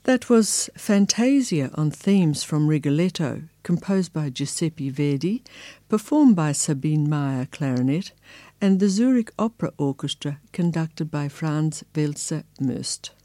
That was Fantasia on themes from Rigoletto, composed by Giuseppe Verdi, performed by Sabine Meyer clarinet, and the Zurich Opera Orchestra, conducted by Franz Welser-Möst.